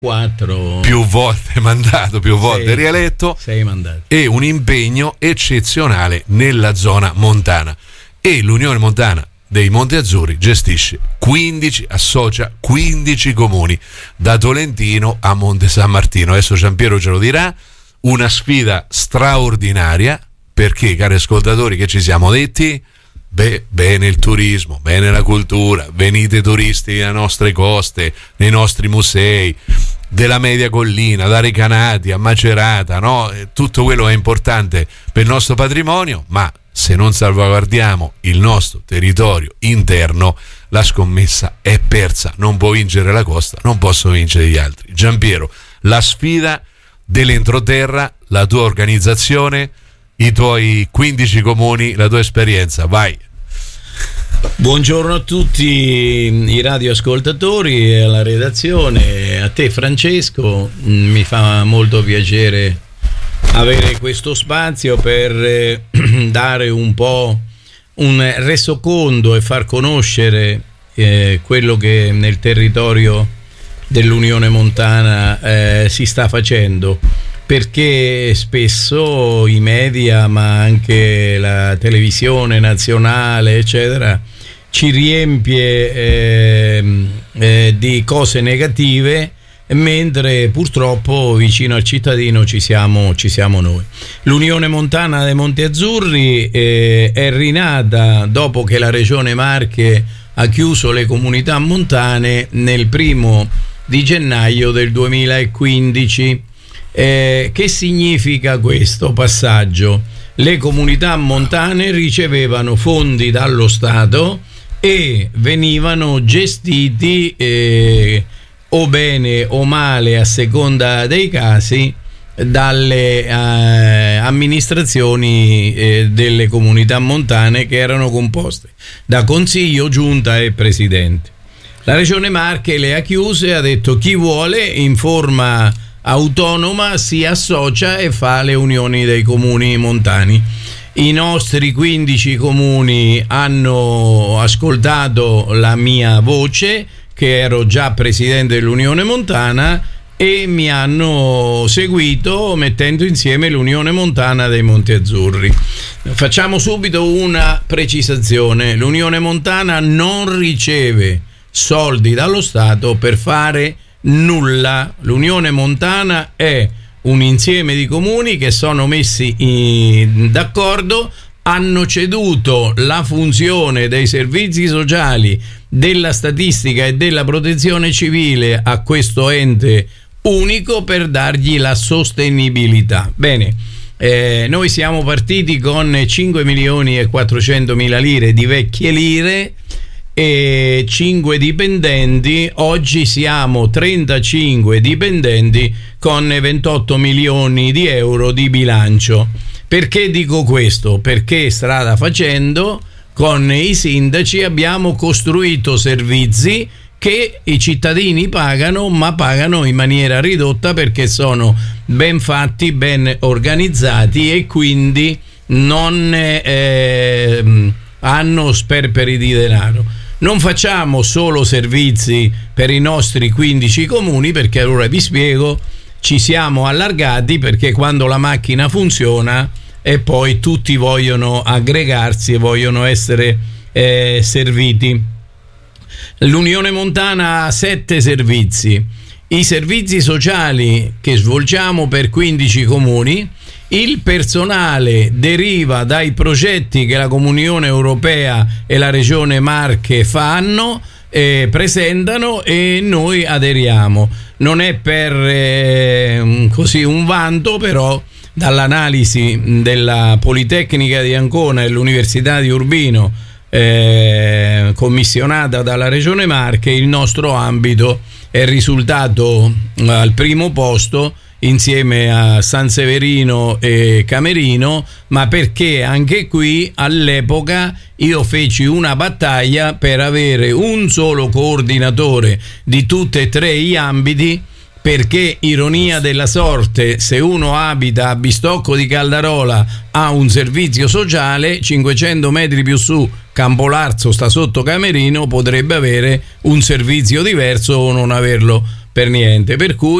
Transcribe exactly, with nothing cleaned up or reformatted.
Quattro. Più volte mandato, più volte sei, rieletto. Sei mandati. E un impegno eccezionale nella zona montana. E l'Unione Montana dei Monti Azzurri gestisce quindici, associa quindici comuni, da Tolentino a Monte San Martino. Adesso Giampiero ce lo dirà. Una sfida straordinaria, perché, cari ascoltatori, che ci siamo detti? Beh, bene il turismo, bene la cultura, venite turisti alle nostre coste, nei nostri musei, della Media Collina, da Recanati a Macerata, no? Tutto quello è importante per il nostro patrimonio, ma se non salvaguardiamo il nostro territorio interno, la scommessa è persa. Non può vincere la costa, non possono vincere gli altri. Giampiero, la sfida dell'entroterra, la tua organizzazione, i tuoi quindici comuni, la tua esperienza, vai. Buongiorno a tutti i radioascoltatori e alla redazione, a te Francesco, mi fa molto piacere avere questo spazio per eh, dare un po' un resoconto e far conoscere eh, quello che nel territorio dell'Unione Montana eh, si sta facendo, perché spesso i media, ma anche la televisione nazionale, eccetera, ci riempie eh, eh, di cose negative, mentre purtroppo vicino al cittadino ci siamo, ci siamo noi. L'Unione Montana dei Monti Azzurri eh, è rinata dopo che la Regione Marche ha chiuso le comunità montane nel primo di gennaio del duemilaquindici. Eh, che significa questo passaggio? Le comunità montane ricevevano fondi dallo Stato e venivano gestiti eh, o bene o male, a seconda dei casi, dalle eh, amministrazioni eh, delle comunità montane, che erano composte da consiglio, giunta e presidente. La Regione Marche le ha chiuse, ha detto: chi vuole in forma autonoma si associa e fa le unioni dei comuni montani. I nostri quindici comuni hanno ascoltato la mia voce, che ero già presidente dell'Unione Montana, e mi hanno seguito mettendo insieme l'Unione Montana dei Monti Azzurri. Facciamo subito una precisazione: l'Unione Montana non riceve soldi dallo Stato per fare nulla. L'Unione Montana è un insieme di comuni che sono messi in, d'accordo, hanno ceduto la funzione dei servizi sociali, della statistica e della protezione civile a questo ente unico per dargli la sostenibilità. Bene, eh, noi siamo partiti con cinque milioni e quattrocentomila lire di vecchie lire e cinque dipendenti. Oggi siamo trentacinque dipendenti con ventotto milioni di euro di bilancio. Perché dico questo? Perché strada facendo, con i sindaci abbiamo costruito servizi che i cittadini pagano, ma pagano in maniera ridotta, perché sono ben fatti, ben organizzati e quindi non eh, hanno sperperi di denaro. Non facciamo solo servizi per i nostri quindici comuni, perché allora vi spiego, ci siamo allargati perché quando la macchina funziona e poi tutti vogliono aggregarsi e vogliono essere eh, serviti. L'Unione Montana ha sette servizi. I servizi sociali che svolgiamo per quindici comuni, il personale deriva dai progetti che la Comunione Europea e la Regione Marche fanno, eh, presentano e noi aderiamo. Non è per eh, così un vanto, però dall'analisi della Politecnica di Ancona e l'Università di Urbino, eh, commissionata dalla Regione Marche, il nostro ambito è risultato al primo posto insieme a San Severino e Camerino, ma perché anche qui all'epoca io feci una battaglia per avere un solo coordinatore di tutti e tre gli ambiti, perché, ironia della sorte, se uno abita a Bistocco di Caldarola ha un servizio sociale, cinquecento metri più su Campolarzo sta sotto Camerino, potrebbe avere un servizio diverso o non averlo per niente, per cui